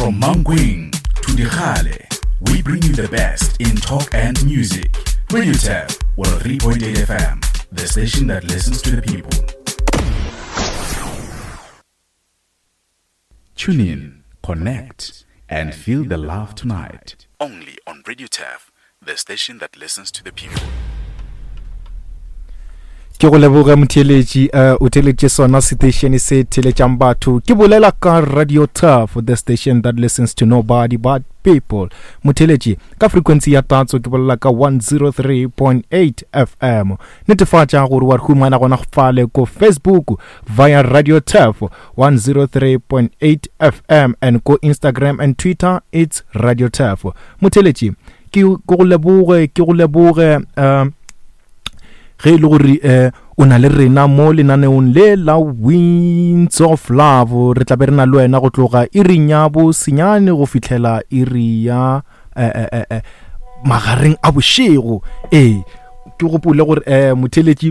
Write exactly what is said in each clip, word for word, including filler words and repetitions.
From Mankweng to Dikgale, we bring you the best in talk and music. Radio Tab, one oh three point eight F M, the station that listens to the people. Tune in, connect, and feel the love tonight. Only on Radio Tab, the station that listens to the people. Ke go leboga motheletši uh, o theletše sona station se theletšang batho ke bolela ka Radio Turf, the station that listens to nobody but people. Motheletši ka frequency ya tatso ke bolela ka one oh three point eight F M. Netefatša gore wa re humana gona fale ko Facebook via Radio Turf one oh three point eight F M and ko Instagram and Twitter it's Radio Turf. Motheletši ke go leboge ke go leboge um ge le gore eh o na le rena mo lenaneong le la Winds of Love re tla be re na le wena go tloga iri nya bo senyane go fihlela iri ya eh eh eh magareng a bošego eh ke gopole gore eh motheletši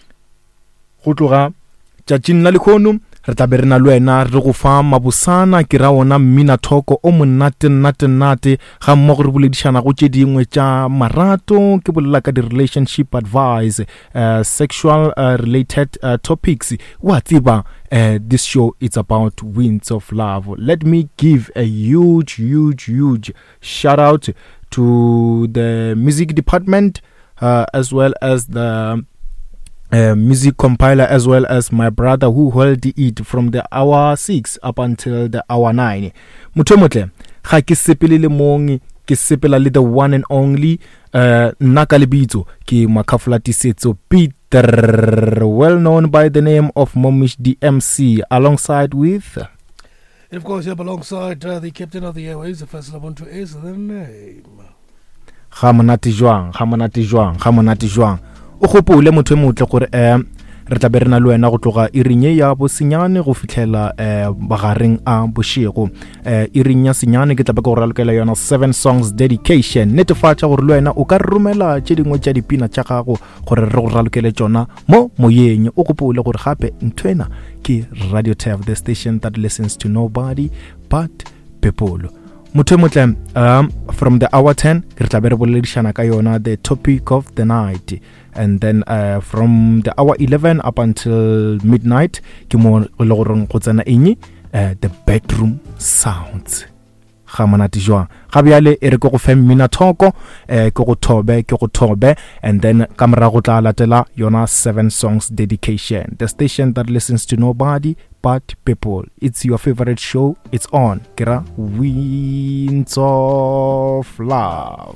go tloga tšatšing la lekgono re tla be re na le wena re go fa mabosana ke ra ona mmina thoko o monate nnate nnate ga mmogo re boledišana go tše dingwe tša marato ke bolela ka di-relationship advice uh, sexual uh, related uh, topics wa tseba uh, this show it's about Winds of Love. Let me give a huge huge huge shout out to the music department uh, as well as the Uh, music compiler as well as my brother who held it from the hour six up until the hour nine. Mutomotle ga ke sepele le mong ke sepela le the one and only uh, nna ka lebitso ke Makafulatisetso Peter, well known by the name of Momish D M C, alongside with and of course, alongside uh, the captain of the airways, the first I want to is the name Gamonati Joang, Gamonati Joang, Gamonati Joang. O gopole motho motle gore eh re tla be re na le wena go tloga irinye ya bo senyane go fihlela eh bagareng a bošego eh irinya senyane ke tla be go ralokela yona seven songs dedication. Netefatša gore le wena o ka romela tše dingwe tša dipina tša gago gore re go ralokele tšona mo moyeng. O gopole gore gape ntwena ke Radio Turf, the station that listens to nobody but people. Motho motle um from the hour ten re tla be re boledišana ka yona the topic of the night, and then uh, from the hour eleven up until midnight ke mo le gore go tsena eng uh, the bedroom sounds. Ga monate jwa ga bjale e re go go fe mmina thoko eh ke go thobe ke go thobe, and then kamera go tla latela yona seven songs dedication, the station that listens to nobody but people. It's your favorite show, it's on Kira Winds of Love.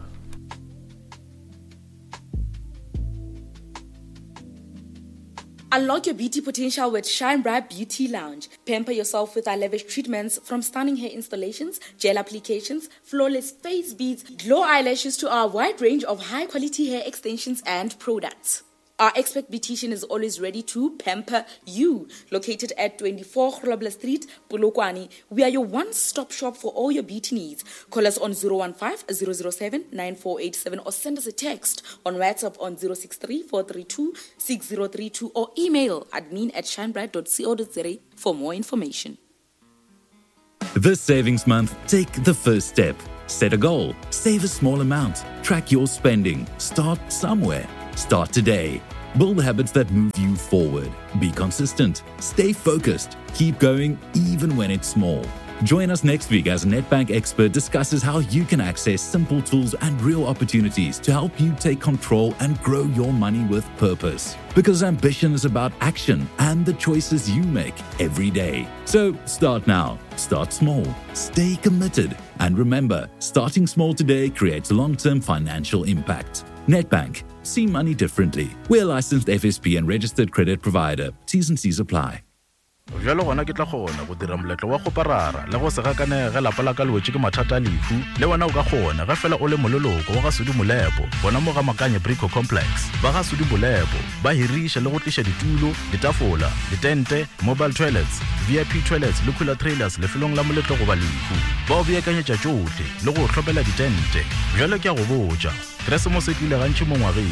Unlock your beauty potential with Shine Bright Beauty Lounge. Pamper yourself with our lavish treatments, from stunning hair installations, gel applications, flawless face beads, glow eyelashes to our wide range of high-quality hair extensions and products. Our expert beautician is always ready to pamper you. Located at twenty-four Grobler Street, Polokwane, we are your one-stop shop for all your beauty needs. Call us on zero one five, zero zero seven, nine four eight seven or send us a text on WhatsApp on zero six three, four three two, six zero three two or email admin at shinebright dot co dot za for more information. This savings month, take the first step. Set a goal. Save a small amount. Track your spending. Start somewhere. Start today. Build habits that move you forward. Be consistent. Stay focused. Keep going even when it's small. Join us next week as a Nedbank expert discusses how you can access simple tools and real opportunities to help you take control and grow your money with purpose. Because ambition is about action and the choices you make every day. So start now. Start small. Stay committed. And remember, starting small today creates long-term financial impact. Nedbank. See money differently. We're a licensed F S P and registered credit provider. T's and C's apply. Jalo gona ke tla gona go dira moletlo wa go parara le go se ga kane ge lapa la ka le wetse ke mathata a lefu le wena o ka gona ga fela o le mololoko wa ga Sudi Molepo bona mo ga Makanye Brico Complex ba ga Sudi Molepo ba hirisha le go tlisha ditulo ditafola ditente mobile toilets V I P toilets le cooler trailers le felong la moletlo go ba lefu ba o bia kanye tša tšohle le go hlopela ditente jalo ke a go botša Christmas e tlile gantši mo ngwageng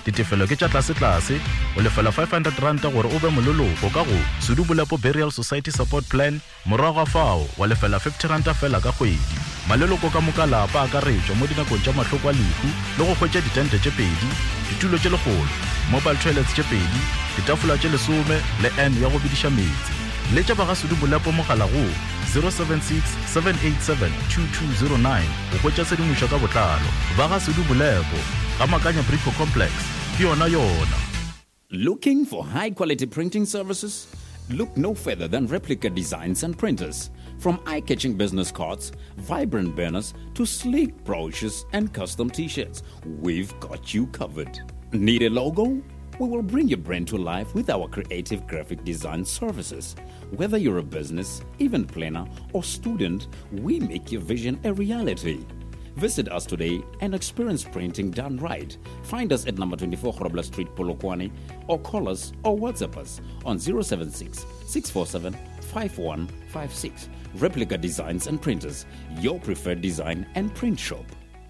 ditefelo ke tša tlase-tlase o lefela five hundred rand gore o be mololoko ka go Sudubulepo Burial Society Support Plan. Morago ga fao wa lefela fifty rand fela ka kgwedi. Maleloko ka moka lapa a ka retšwa mo dinakong tša mahloko a lehu le go hwetša ditente tše pedi, ditulo tše legolo, mobile toilets tše pedi, ditafola tše lesome le N ya go bediša metsi. Le tša ba ga Sudubulepo mogala go zero seven six seven eight seven two two zero nine go hwetša tshedimošo ka botlalo. Ba ga Sudubulepo ga Makanya Brico Complex ke yona yona. Looking for high-quality printing services? Look no further than Replica Designs and Printers. From eye-catching business cards, vibrant banners, to sleek brochures and custom t-shirts, we've got you covered. Need a logo? We will bring your brand to life with our creative graphic design services. Whether you're a business, event planner, or student, we make your vision a reality. Visit us today and experience printing done right. Find us at number twenty-four Grobler Street, Polokwane, or call us or WhatsApp us on zero seven six six four seven five one five six. Replica Designs and Printers, your preferred design and print shop.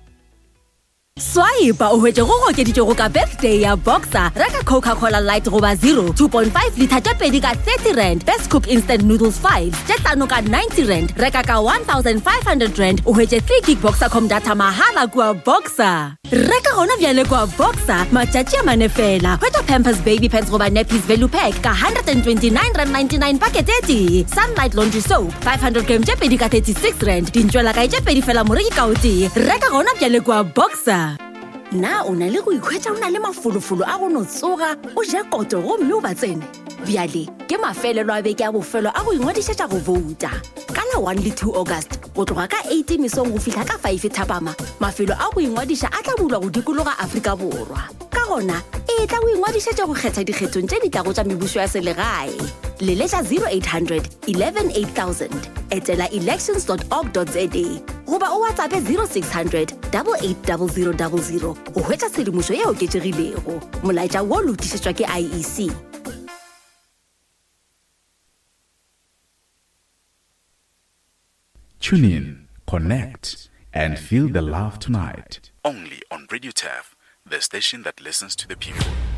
Swaipa o hwetše go gokeditše go ka birthday ya Boxer. Reka Coca-Cola Light goba zero, two point five litre tše pedi ka thirty rand. Best Cook Instant Noodles five, tše hlano ka ninety rand. Reka ka one thousand five hundred rand, o hwetše three gig Boxer.com data mahala kua Boxer. Reka gona bjale kua Boxer, matšatši a mane fela. Hwetša Pampers Baby Pants goba Nappies Value Pack ka one hundred twenty-nine rand ninety-nine packet eti. Sunlight Laundry Soap, five hundred grams tše pedi ka thirty-six rand. Dintšwela ka tše pedi fela moreki ka oti. Reka gona bjale kua Boxer. Na o na le go ikhwetša o na le mafolofolo a go no tsoga o je koto go mme o ba tsene bjale ke mafelelo a beke a bofelo a go ingwadišetša go vouta ka la one le two August go tloga ka eight mesong go fihla ka five Thapama. Mafelo a go ingwadiša a tla bulwa go dikologa Afrika Borwa. Ka gona e tla go ingwadišetša go kgetha dikgethong tše di tlago tša mebušo ya selegae. Leletša zero eight hundred eleven eight thousand, etela elections dot org dot za goba o WhatsApp zero six hundred eight eight zero zero zero zero go hwetša tshedimošo ye oketšegilego. Molaetša wo lotišetšwa ke I E C. Tune in, connect, and feel the love tonight. Only on Radio T A F, the station that listens to the people.